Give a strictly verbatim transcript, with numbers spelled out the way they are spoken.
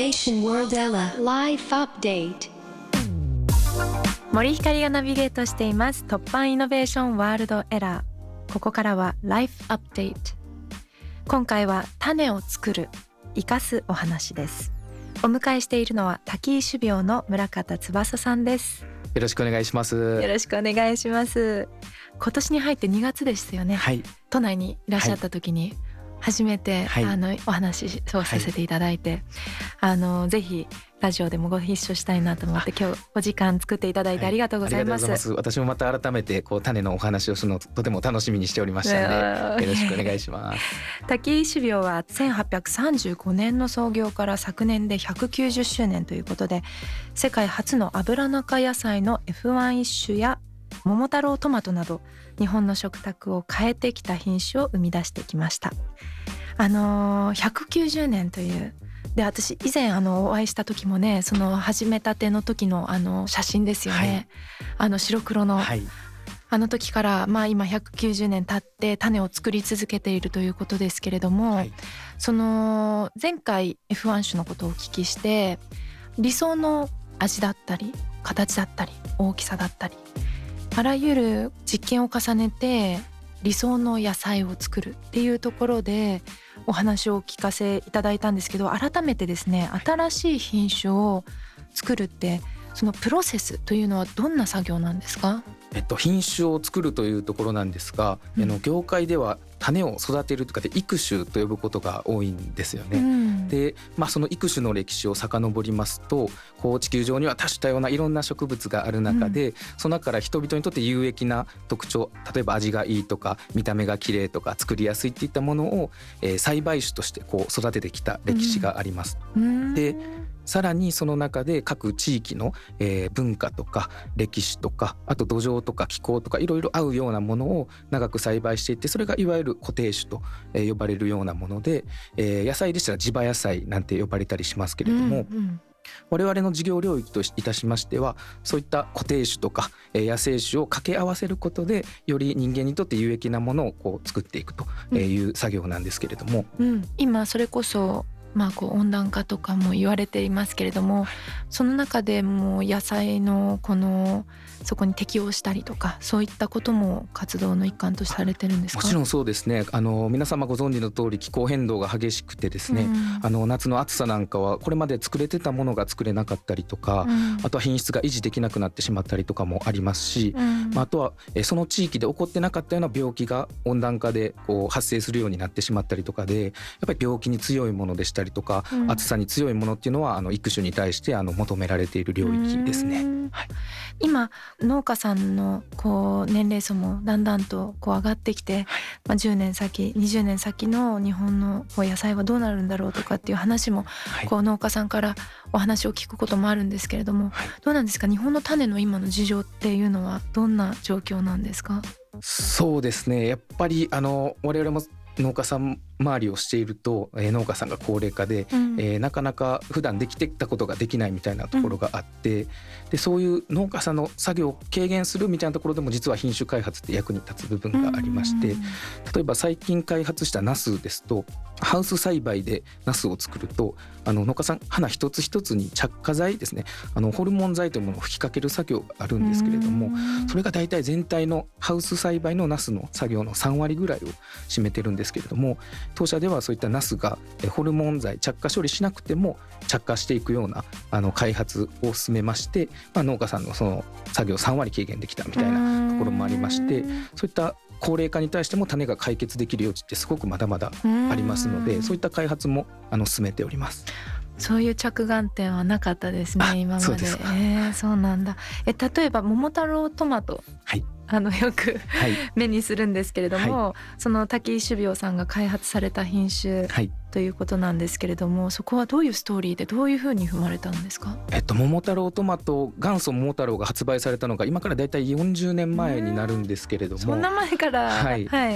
Innovation World Ella Life Update。 森ひかりがナビゲートしています突破イノベーションワールドエラー。ここからは Life Update。 今回は種を作る生かすお話です。お迎えしているのは滝井種苗の村方翼さんです。 よろしくお願いします。 よろしくお願いします。今年に入ってにがつでしたよね、 はい、 都内にいらっしゃった時に初めて、はい、あのお話をさせていただいて、はい、あのぜひラジオでもご一緒したいなと思って今日お時間作っていただいてありがとうございます。 はい、ありがとうございます。私もまた改めてこう種のお話をするのをとても楽しみにしておりましたのでよろしくお願いします。 滝井種苗はせんはっぴゃくさんじゅうごねんの創業から昨年でひゃくきゅうじゅっしゅうねんということで、世界初のアブラナ科野菜の エフワン 一種や桃太郎トマトなど日本の食卓を変えてきた品種を生み出してきました。あのー、ひゃくきゅうじゅうねんというで、私以前あのお会いした時もね、その始めたての時のあの写真ですよね、はい、あの白黒の、はい、あの時からまあ今ひゃくきゅうじゅうねん経って種を作り続けているということですけれども、はい、その前回 エフワン 種のことをお聞きして、理想の味だったり形だったり大きさだったりあらゆる実験を重ねて理想の野菜を作るっていうところでお話をお聞かせいただいたんですけど、改めてですね、新しい品種を作るってそのプロセスというのはどんな作業なんですか？ えっと、品種を作るというところなんですが、うん、あの業界では種を育てるとかで育種と呼ぶことが多いんですよね、うん、で、まあ、その育種の歴史を遡りますと、こう地球上には多種多様ないろんな植物がある中で、うん、その中から人々にとって有益な特徴、例えば味がいいとか見た目が綺麗とか作りやすいっていったものを、えー、栽培種としてこう育ててきた歴史があります、うん、でさらにその中で各地域の、えー、文化とか歴史とか、あと土壌とか気候とかいろいろ合うようなものを長く栽培していって、それがいわゆる固定種と、えー、呼ばれるようなもので、えー、野菜でしたら地場野菜なんて呼ばれたりしますけれども、うんうん、我々の事業領域といたしましては、そういった固定種とか、えー、野生種を掛け合わせることでより人間にとって有益なものをこう作っていくという作業なんですけれども、 うんうん、今それこそまあ、こう温暖化とかも言われていますけれども、その中でも野菜のこのそこに適応したりとか、そういったことも活動の一環としてされてるんですか？ もちろんそうですね。あの皆様ご存知の通り気候変動が激しくてですね、うん、あの夏の暑さなんかはこれまで作れてたものが作れなかったりとか、うん、あとは品質が維持できなくなってしまったりとかもありますし、うん、まあ、あとはえその地域で起こってなかったような病気が温暖化でこう発生するようになってしまったりとかで、やっぱり病気に強いものでしたりとか、うん、暑さに強いものっていうのはあの育種に対してあの求められている領域ですね、はい、 今農家さんのこう年齢層もだんだんとこう上がってきて、はい、まあ、じゅうねん先にじゅうねん先の日本のこう野菜はどうなるんだろうとかっていう話も、はい、こう農家さんからお話を聞くこともあるんですけれども、はい、どうなんですか？日本の種の今の事情っていうのはどんな状況なんですか？ そうですね、やっぱりあの我々も農家さん周りをしていると、えー、農家さんが高齢化で、うん、えー、なかなか普段できてきたことができないみたいなところがあって、うん、でそういう農家さんの作業を軽減するみたいなところでも実は品種開発って役に立つ部分がありまして、うん、例えば最近開発したナスですと、ハウス栽培でナスを作ると、あの農家さん花一つ一つに着火剤ですね、あのホルモン剤というものを吹きかける作業があるんですけれども、それが大体全体のハウス栽培のナスの作業のさんわりぐらいを占めてるんですけれども、当社ではそういったナスがホルモン剤着火処理しなくても着火していくようなあの開発を進めまして、まあ、農家さんのその作業さんわり軽減できたみたいなところもありまして、そういった高齢化に対しても種が解決できる余地ってすごくまだまだありますので、そういった開発もあの進めております。 そういう着眼点はなかったですね今まで。 そうですか。 えー、そうなんだ。え例えば桃太郎トマト、はい、あのよく、はい、目にするんですけれども、はい、その滝井種苗さんが開発された品種、はい、ということなんですけれども、そこはどういうストーリーでどういうふうに踏まれたんですか？ えっと、桃太郎トマト、元祖桃太郎が発売されたのが今からだいたいよんじゅうねんまえになるんですけれども、 そんな前から、 はいはい、